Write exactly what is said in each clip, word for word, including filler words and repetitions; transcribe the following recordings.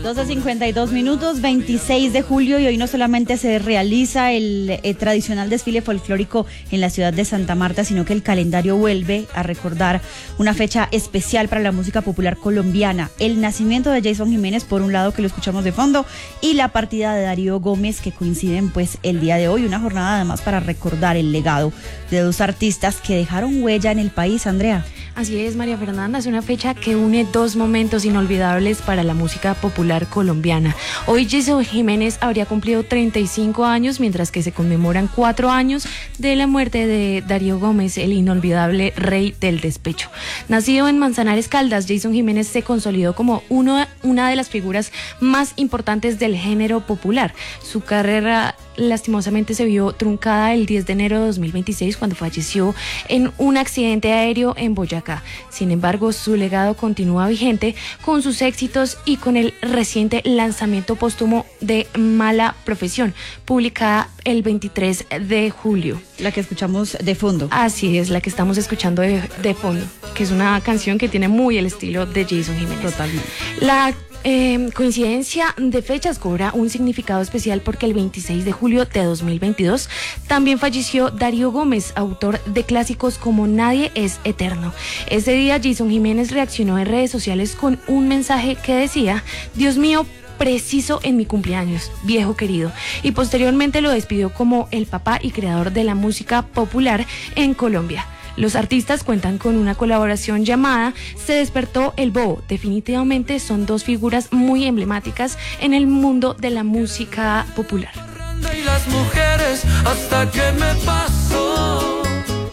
doce cincuenta y dos minutos, veintiséis de julio, y hoy no solamente se realiza el eh, tradicional desfile folclórico en la ciudad de Santa Marta, sino que el calendario vuelve a recordar una fecha especial para la música popular colombiana, el nacimiento de Jason Jiménez, por un lado, que lo escuchamos de fondo, y la partida de Darío Gómez, que coinciden pues el día de hoy, una jornada además para recordar el legado de dos artistas que dejaron huella en el país. Andrea. Así es, María Fernanda, es una fecha que une dos momentos inolvidables para la música popular colombiana. Hoy Jason Jiménez habría cumplido treinta y cinco años, mientras que se conmemoran cuatro años de la muerte de Darío Gómez, el inolvidable rey del despecho. Nacido en Manzanares, Caldas, Jason Jiménez se consolidó como uno, una de las figuras más importantes del género popular. Su carrera lastimosamente se vio truncada el diez de enero de dos mil veintiséis, cuando falleció en un accidente aéreo en Boyacá. Sin embargo, su legado continúa vigente con sus éxitos y con el reciente lanzamiento póstumo de Mala Profesión, publicada el veintitrés de julio. La que escuchamos de fondo. Así es, la que estamos escuchando de, de fondo, que es una canción que tiene muy el estilo de Jason Jiménez. Totalmente. La Eh, coincidencia de fechas cobra un significado especial porque el veintiséis de julio de dos mil veintidós también falleció Darío Gómez, autor de clásicos como Nadie es Eterno. Ese día Jason Jiménez reaccionó en redes sociales con un mensaje que decía: Dios mío, preciso en mi cumpleaños, viejo querido, y posteriormente lo despidió como el papá y creador de la música popular en Colombia. Los artistas cuentan con una colaboración llamada Se Despertó el Bobo. Definitivamente son dos figuras muy emblemáticas en el mundo de la música popular. Y las mujeres hasta que me pasó.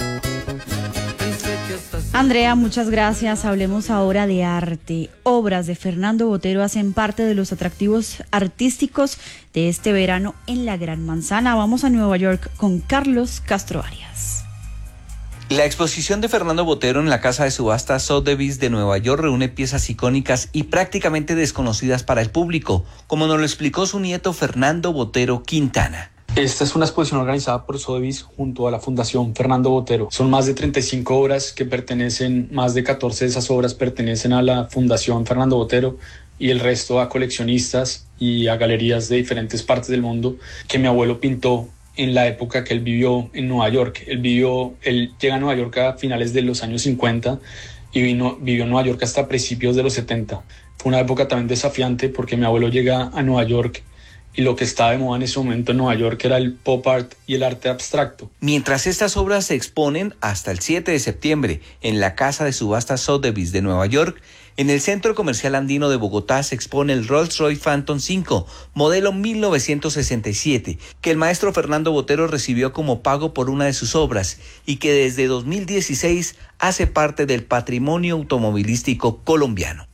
Andrea, muchas gracias. Hablemos ahora de arte. Obras de Fernando Botero hacen parte de los atractivos artísticos de este verano en la Gran Manzana. Vamos a Nueva York con Carlos Castro Arias. La exposición de Fernando Botero en la casa de subasta Sotheby's de Nueva York reúne piezas icónicas y prácticamente desconocidas para el público, como nos lo explicó su nieto Fernando Botero Quintana. Esta es una exposición organizada por Sotheby's junto a la Fundación Fernando Botero. Son más de treinta y cinco obras que pertenecen, más de catorce de esas obras pertenecen a la Fundación Fernando Botero y el resto a coleccionistas y a galerías de diferentes partes del mundo que mi abuelo pintó en la época que él vivió en Nueva York. Él vivió, él llega a Nueva York a finales de los años cincuenta y vino, vivió en Nueva York hasta principios de los setenta. Fue una época también desafiante porque mi abuelo llega a Nueva York y lo que estaba de moda en ese momento en Nueva York era el pop art y el arte abstracto. Mientras estas obras se exponen hasta el siete de septiembre en la casa de subasta Sotheby's de Nueva York, en el Centro Comercial Andino de Bogotá se expone el Rolls-Royce Phantom cinco, modelo mil novecientos sesenta y siete, que el maestro Fernando Botero recibió como pago por una de sus obras y que desde dos mil dieciséis hace parte del patrimonio automovilístico colombiano.